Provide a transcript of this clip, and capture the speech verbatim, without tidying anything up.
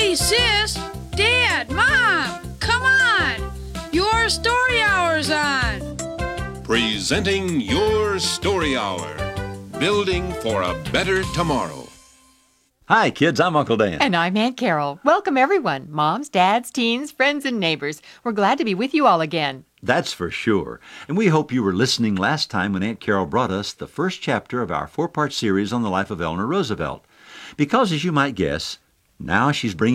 Hey, sis, Dad, Mom, come on. Your story hour's on. Presenting Your Story Hour. Building for a better tomorrow. Hi, kids. I'm Uncle Dan. And I'm Aunt Carol. Welcome, everyone. Moms, dads, teens, friends, and neighbors. We're glad to be with you all again. That's for sure. And we hope you were listening last time when Aunt Carol brought us the first chapter of our four-part series on the life of Eleanor Roosevelt. Because, as you might guess, now she's bringing